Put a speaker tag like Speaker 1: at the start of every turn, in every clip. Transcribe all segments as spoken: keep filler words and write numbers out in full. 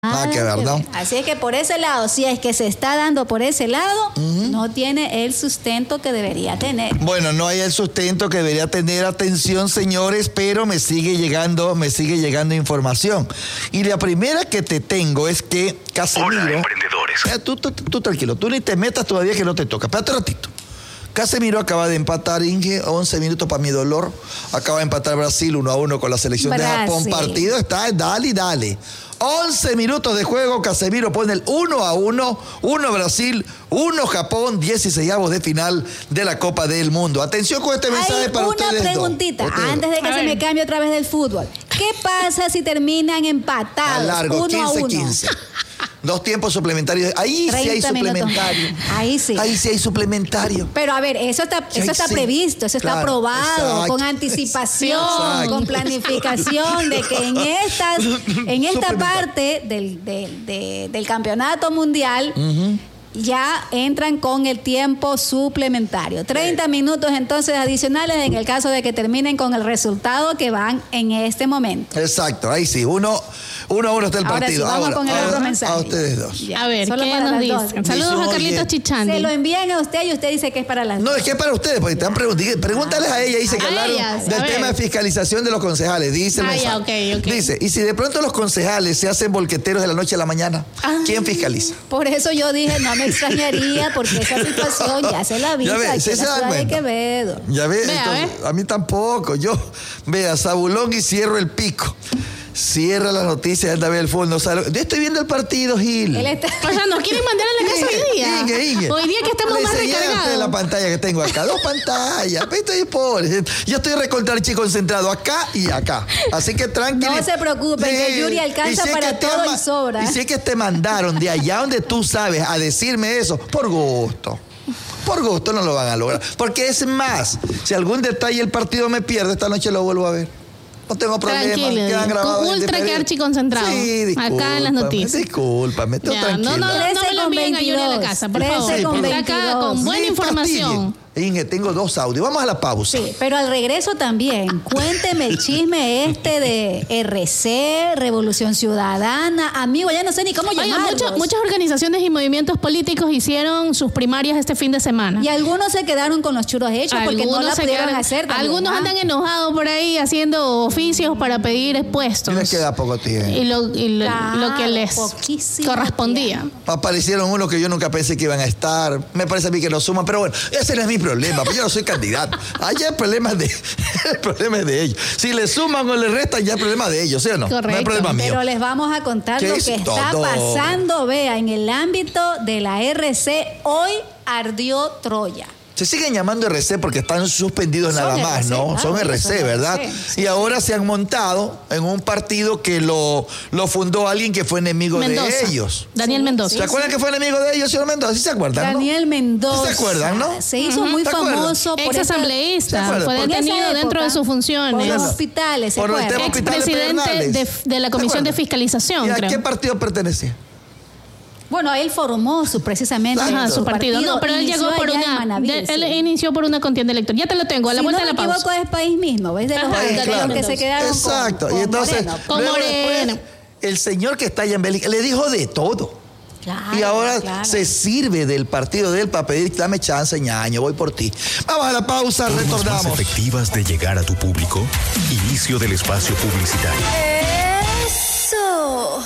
Speaker 1: Ah, que verdad.
Speaker 2: Así es que por ese lado, si es que se está dando por ese lado, uh-huh. no tiene el sustento que debería tener.
Speaker 1: Bueno, no hay el sustento que debería tener, atención señores, pero me sigue llegando, me sigue llegando información. Y la primera que te tengo es que Casemiro...
Speaker 3: Hola, emprendedores.
Speaker 1: Eh, tú, tú, tú tranquilo, tú ni te metas todavía que no te toca. Espérate un ratito. Casemiro acaba de empatar, Inge, once minutos para mi dolor. Acaba de empatar Brasil uno a uno con la selección Brasil. de Japón. Partido está, dale, dale. once minutos de juego, Casemiro pone el uno a uno, uno Brasil, uno Japón, dieciseisavos de final de la Copa del Mundo. Atención con este mensaje
Speaker 2: Hay
Speaker 1: para ustedes.
Speaker 2: Una preguntita,
Speaker 1: dos.
Speaker 2: antes de que
Speaker 4: a
Speaker 2: se
Speaker 4: ver.
Speaker 2: me cambie otra vez del fútbol. ¿Qué pasa si terminan empatados?
Speaker 1: A largo,
Speaker 2: uno a uno?
Speaker 1: quince quince. Dos tiempos suplementarios. Ahí sí hay suplementario.
Speaker 2: Minutos. Ahí sí.
Speaker 1: Ahí sí hay suplementario.
Speaker 2: Pero a ver, eso está, eso
Speaker 1: Ahí
Speaker 2: está
Speaker 1: sí.
Speaker 2: previsto, eso
Speaker 1: Claro,
Speaker 2: está aprobado,
Speaker 1: exacto.
Speaker 2: con anticipación,
Speaker 1: Exacto.
Speaker 2: con planificación, de que en estas, en esta parte del, del, de, del campeonato mundial, uh-huh. ya entran con el tiempo suplementario. treinta minutos entonces adicionales en el caso de que terminen con el resultado que van en este momento.
Speaker 1: Exacto, ahí sí, uno, uno a uno está el
Speaker 2: Ahora
Speaker 1: partido.
Speaker 2: sí, vamos
Speaker 1: Ahora,
Speaker 2: con el
Speaker 1: ahora,
Speaker 2: otro mensaje.
Speaker 1: A ustedes dos.
Speaker 2: Ya.
Speaker 4: A ver,
Speaker 2: Solo
Speaker 4: ¿qué
Speaker 2: para
Speaker 4: nos
Speaker 2: las
Speaker 4: dicen?
Speaker 2: dos.
Speaker 4: Saludos
Speaker 1: Dice,
Speaker 4: a Carlitos
Speaker 1: oye,
Speaker 4: Chichandi.
Speaker 2: Se lo envían a usted y usted dice que es para las
Speaker 1: No,
Speaker 2: dos.
Speaker 1: es que es para ustedes, porque te han preguntado. Pregúntales a ella, dice que
Speaker 4: A
Speaker 1: hablaron
Speaker 4: ellas,
Speaker 1: del
Speaker 4: a
Speaker 1: tema
Speaker 4: ver.
Speaker 1: de fiscalización de los concejales. Dice el
Speaker 4: Ah,
Speaker 1: mensaje.
Speaker 4: ya, ok, ok.
Speaker 1: Dice, y si de pronto los concejales se hacen volqueteros de la noche a la mañana,
Speaker 2: Ah.
Speaker 1: ¿quién fiscaliza?
Speaker 2: Por eso yo dije, no me extrañaría, porque esa situación ya se la vi
Speaker 1: Ya ve,
Speaker 2: aquí
Speaker 1: sí
Speaker 2: en
Speaker 1: se
Speaker 2: la
Speaker 1: dan
Speaker 2: ciudad de
Speaker 1: cuenta.
Speaker 2: Quevedo.
Speaker 1: Ya ve,
Speaker 4: Vea,
Speaker 1: entonces,
Speaker 4: ve.
Speaker 1: a mí tampoco. Yo, vea, Zabulón y cierro el pico. Cierra las noticias, anda a ver el fondo. ¿Sabe? Yo estoy viendo el partido, Gil.
Speaker 2: Él está...
Speaker 4: O sea, ¿nos quieren mandar a la casa hoy día?
Speaker 1: Inge, Inge.
Speaker 4: Hoy día que estamos
Speaker 1: Le
Speaker 4: más
Speaker 1: enseñé a usted
Speaker 4: recargados.
Speaker 1: la pantalla que tengo acá. Dos pantallas. Estoy pobre. Yo estoy recontrachi concentrado acá y acá. Así que tranquilo.
Speaker 2: No se preocupe, que Yuri alcanza para todo y sobra.
Speaker 1: Y si es que te mandaron de allá donde tú sabes a decirme eso, por gusto. Por gusto no lo van a lograr. Porque es más, si algún detalle el partido me pierde, esta noche lo vuelvo a ver. No tengo problema.
Speaker 4: Tranquilo,
Speaker 1: Quedan grabados en
Speaker 4: ultra
Speaker 1: D V D.
Speaker 4: que archiconcentrado.
Speaker 1: Sí, discúlpame.
Speaker 4: Acá en las noticias.
Speaker 1: Discúlpame, estoy
Speaker 4: Ya,
Speaker 1: tranquilo.
Speaker 4: no, no, no, no me lo envíen a Yuri a la casa, por
Speaker 2: trece
Speaker 4: favor.
Speaker 2: con
Speaker 4: Está acá
Speaker 2: veintidós.
Speaker 4: con buena
Speaker 1: Ni
Speaker 4: información.
Speaker 1: fastidien. Inge, tengo dos audios. Vamos a la pausa.
Speaker 2: Sí, pero al regreso también, cuénteme el chisme este de R C, Revolución Ciudadana, amigo, ya no sé ni cómo
Speaker 4: Oiga,
Speaker 2: llamarlos.
Speaker 4: muchas, muchas organizaciones y movimientos políticos hicieron sus primarias este fin de semana.
Speaker 2: Y algunos se quedaron con los churos hechos porque no la
Speaker 4: se
Speaker 2: pudieron
Speaker 4: quedaron-
Speaker 2: hacer también,
Speaker 4: algunos
Speaker 2: ¿ah?
Speaker 4: andan enojados por ahí haciendo oficios para pedir puestos.
Speaker 1: Les queda poco tiempo.
Speaker 4: Y lo, y lo,
Speaker 2: Claro,
Speaker 4: lo que les
Speaker 2: poquísimo
Speaker 4: correspondía.
Speaker 1: Aparecieron unos que yo nunca pensé que iban a estar. Me parece a mí que lo suman, pero bueno, ese no es mi problema, porque yo no soy candidato. Allá el problema es de, el problema es de ellos. Si le suman o le restan, ya es problema de ellos, ¿sí o no? No es
Speaker 4: Correcto.
Speaker 1: problema mío.
Speaker 2: Pero les vamos a contar
Speaker 1: ¿Qué
Speaker 2: lo
Speaker 1: es
Speaker 2: que está
Speaker 1: todo?
Speaker 2: pasando, vea, en el ámbito de la R C. Hoy ardió Troya.
Speaker 1: Se siguen llamando R C porque están suspendidos
Speaker 2: Son
Speaker 1: nada
Speaker 2: R C,
Speaker 1: más, ¿no?
Speaker 2: claro,
Speaker 1: Son R C,
Speaker 2: son
Speaker 1: ¿verdad?
Speaker 2: R C, sí.
Speaker 1: Y ahora se han montado en un partido que lo, lo fundó alguien que fue enemigo
Speaker 4: Mendoza.
Speaker 1: de ellos.
Speaker 4: Daniel
Speaker 2: Sí,
Speaker 4: Mendoza.
Speaker 1: ¿Se acuerdan que fue enemigo de ellos, señor Mendoza? ¿Sí se acuerdan, no?
Speaker 2: Daniel Mendoza.
Speaker 1: ¿Se acuerdan, no?
Speaker 2: Se hizo muy
Speaker 1: ¿Se acuerdan?
Speaker 2: famoso por
Speaker 4: Ex
Speaker 2: esa-
Speaker 1: ¿Se
Speaker 4: asambleísta,
Speaker 1: acuerdan?
Speaker 4: fue
Speaker 1: Por-
Speaker 2: en esa
Speaker 4: detenido
Speaker 2: época,
Speaker 4: dentro de sus
Speaker 2: por
Speaker 4: funciones.
Speaker 2: los
Speaker 1: Bueno,
Speaker 2: hospitales, ¿se
Speaker 1: por los
Speaker 2: acuerdan?
Speaker 1: temas-
Speaker 4: Ex
Speaker 1: hospitales
Speaker 4: presidente
Speaker 1: Pedernales.
Speaker 4: de, de la
Speaker 1: ¿Se
Speaker 4: Comisión de
Speaker 1: acuerdan?
Speaker 4: Fiscalización,
Speaker 1: ¿Y a
Speaker 4: creo.
Speaker 1: qué partido pertenecía?
Speaker 2: Bueno, él formó su, precisamente
Speaker 4: Ajá, su partido. No, pero él
Speaker 2: inició
Speaker 4: llegó por
Speaker 2: allá en
Speaker 4: una.
Speaker 2: Manaví,
Speaker 4: de- él
Speaker 2: sí.
Speaker 4: inició por una contienda electoral. Ya te lo tengo, a la
Speaker 2: Si
Speaker 4: vuelta
Speaker 2: no
Speaker 4: de
Speaker 2: me
Speaker 4: la pausa.
Speaker 2: equivoco, es país mismo, ¿ves? De los,
Speaker 4: Ajá,
Speaker 2: de los
Speaker 4: claro.
Speaker 2: que se quedaron con-
Speaker 1: Exacto.
Speaker 2: con
Speaker 1: y entonces,
Speaker 2: Moreno.
Speaker 4: Con
Speaker 1: luego
Speaker 4: Moreno.
Speaker 1: después, el señor que está allá en Bélgica le dijo de todo.
Speaker 2: Claro,
Speaker 1: Y ahora
Speaker 2: claro.
Speaker 1: se sirve del partido de él para pedir, dame chance, ñaño, voy por ti. Vamos a la pausa,
Speaker 3: Formas más
Speaker 1: retornamos.
Speaker 3: efectivas de llegar a tu público. Inicio del espacio publicitario.
Speaker 5: ¡Eso!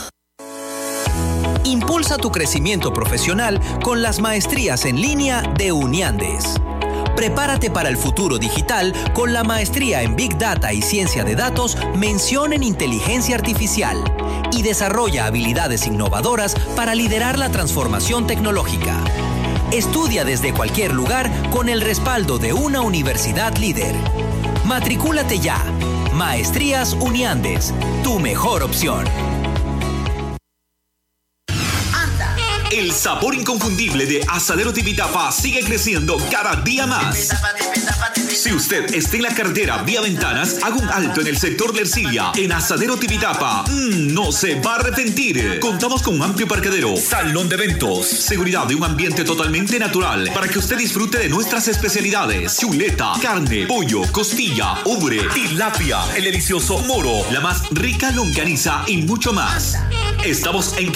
Speaker 5: Impulsa tu crecimiento profesional con las maestrías en línea de Uniandes. Prepárate para el futuro digital con la maestría en Big Data y Ciencia de Datos, mención en Inteligencia Artificial, y desarrolla habilidades innovadoras para liderar la transformación tecnológica. Estudia desde cualquier lugar con el respaldo de una universidad líder. Matricúlate ya. Maestrías Uniandes, tu mejor opción.
Speaker 6: El sabor inconfundible de Asadero Tipitapa sigue creciendo cada día más. Si usted está en la carretera vía Ventanas, haga un alto en el sector de Ercilia, en Asadero Tipitapa. Mm, no se va a arrepentir. Contamos con un amplio parqueadero, salón de eventos, seguridad y un ambiente totalmente natural para que usted disfrute de nuestras especialidades: chuleta, carne, pollo, costilla, ubre, tilapia, el delicioso moro, la más rica longaniza y mucho más. Estamos en